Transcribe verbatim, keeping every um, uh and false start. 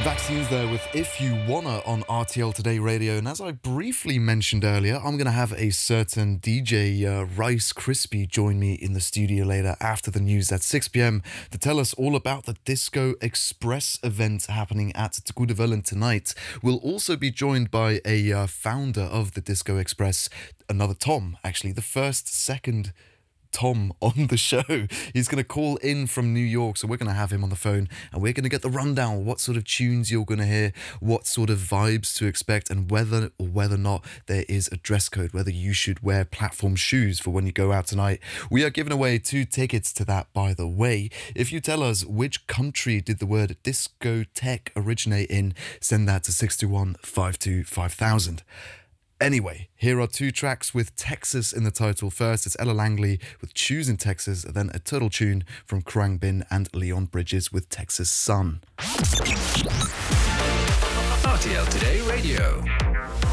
Vaccines there with If You Wanna on R T L Today Radio. And as I briefly mentioned earlier, I'm going to have a certain D J uh, Rice Crispy join me in the studio later after the news at six p.m. to tell us all about the Disco Express event happening at Tagudevellen tonight. We'll also be joined by a uh, founder of the Disco Express, another Tom, actually, the first, second Tom on the show. He's going to call in from New York, so we're going to have him on the phone and we're going to get the rundown, what sort of tunes you're going to hear, what sort of vibes to expect, and whether or whether or not there is a dress code, whether you should wear platform shoes for when you go out tonight. We are giving away two tickets to that, by the way. If you tell us which country did the word discotheque originate in, send that to six two one, five two five thousand. Anyway, here are two tracks with Texas in the title. First, it's Ella Langley with Choosing Texas, then a turtle tune from Khruangbin and Leon Bridges with Texas Sun. R T L Today Radio.